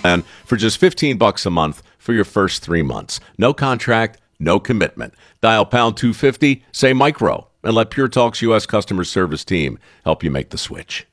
And for just $15 a month for your first 3 months. No contract, no commitment. Dial pound 250, say micro, and let Pure Talk's U.S. customer service team help you make the switch.